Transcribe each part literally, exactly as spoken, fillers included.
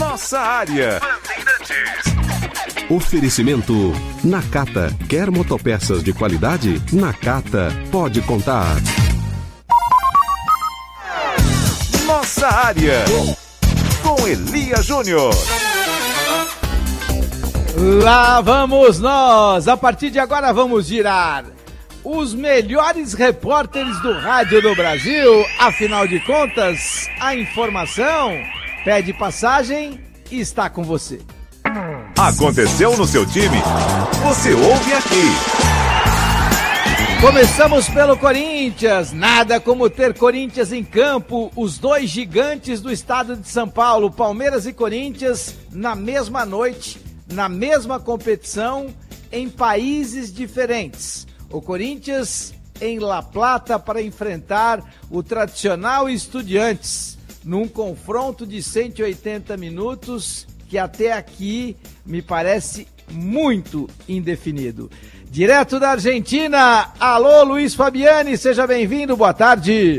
Nossa área. Oferecimento Nakata. Quer motopeças de qualidade? Nakata pode contar. Nossa área. Com Elia Júnior. Lá vamos nós. A partir de agora vamos girar os melhores repórteres do rádio do Brasil. Afinal de contas, a informação pede passagem e está com você. Aconteceu no seu time? Você ouve aqui. Começamos pelo Corinthians. Nada como ter Corinthians em campo. Os dois gigantes do estado de São Paulo, Palmeiras e Corinthians, na mesma noite, na mesma competição, em países diferentes. O Corinthians em La Plata para enfrentar o tradicional Estudiantes, num confronto de cento e oitenta minutos que até aqui me parece muito indefinido. Direto da Argentina, alô Luiz Fabiani, seja bem-vindo, boa tarde.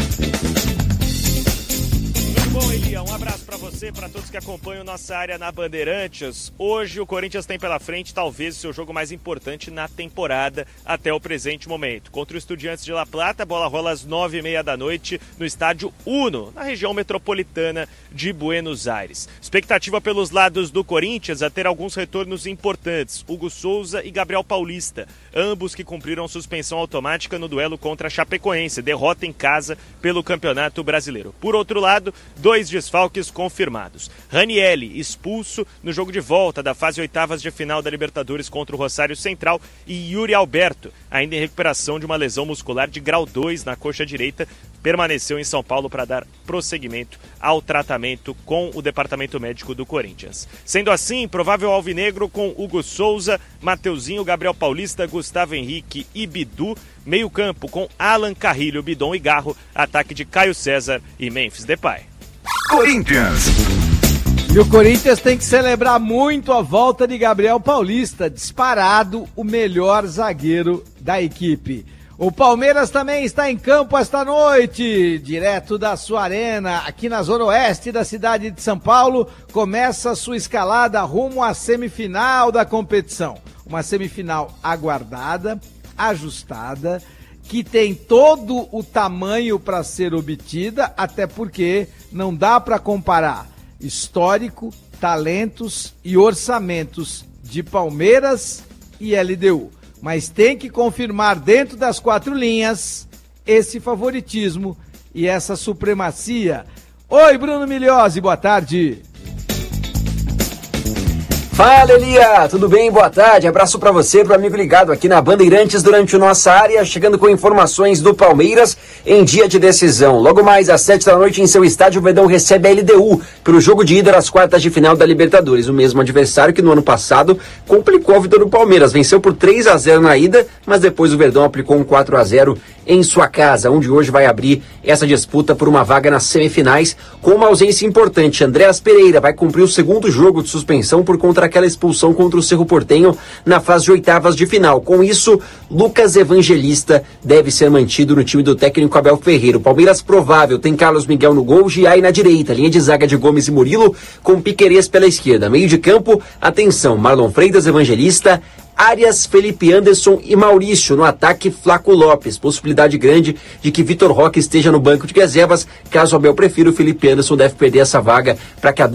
Muito bom, Elia, um abraço para você, para todos que acompanham nossa área na Bandeirantes. Hoje o Corinthians tem pela frente talvez o seu jogo mais importante na temporada até o presente momento. Contra o Estudiantes de La Plata, a bola rola às nove e meia da noite no estádio Uno, na região metropolitana de Buenos Aires. Expectativa pelos lados do Corinthians a ter alguns retornos importantes, Hugo Souza e Gabriel Paulista, ambos que cumpriram suspensão automática no duelo contra a Chapecoense, derrota em casa pelo Campeonato Brasileiro. Por outro lado, dois desfalques confirmados. Ranielli, expulso no jogo de volta da fase oitavas de final da Libertadores contra o Rosário Central, e Yuri Alberto, ainda em recuperação de uma lesão muscular de grau dois na coxa direita, permaneceu em São Paulo para dar prosseguimento ao tratamento com o departamento médico do Corinthians. Sendo assim, provável alvinegro com Hugo Souza, Mateuzinho, Gabriel Paulista, Gustavo Henrique e Bidu, meio campo com Alan Carrilho, Bidon e Garro, ataque de Caio César e Memphis Depay. Corinthians. E o Corinthians tem que celebrar muito a volta de Gabriel Paulista, disparado o melhor zagueiro da equipe. O Palmeiras também está em campo esta noite, direto da sua arena, aqui na zona oeste da cidade de São Paulo, começa a sua escalada rumo à semifinal da competição. Uma semifinal aguardada, ajustada, que tem todo o tamanho para ser obtida, até porque não dá para comparar histórico, talentos e orçamentos de Palmeiras e L D U. Mas tem que confirmar dentro das quatro linhas esse favoritismo e essa supremacia. Oi, Bruno Migliozzi, boa tarde. Fala, Elia, tudo bem? Boa tarde, abraço pra você, pro amigo ligado aqui na Bandeirantes durante o Nossa Área, chegando com informações do Palmeiras em dia de decisão. Logo mais às sete da noite em seu estádio, o Verdão recebe a L D U pelo jogo de ida das quartas de final da Libertadores, o mesmo adversário que no ano passado complicou a vitória do Palmeiras, venceu por três a zero na ida, mas depois o Verdão aplicou um quatro a zero em sua casa, onde hoje vai abrir essa disputa por uma vaga nas semifinais, com uma ausência importante. Andréas Pereira vai cumprir o segundo jogo de suspensão por conta daquela expulsão contra o Cerro Porteño na fase de oitavas de final. Com isso, Lucas Evangelista deve ser mantido no time do técnico Abel Ferreira. O Palmeiras provável tem Carlos Miguel no gol, Giai na direita, linha de zaga de Gomes e Murilo, com Piquerez pela esquerda. Meio de campo, atenção, Marlon Freitas, Evangelista, Arias, Felipe Anderson e Maurício. No ataque, Flaco Lopes. Possibilidade grande de que Vitor Roque esteja no banco de reservas. Caso Abel prefira, o Felipe Anderson deve perder essa vaga para que a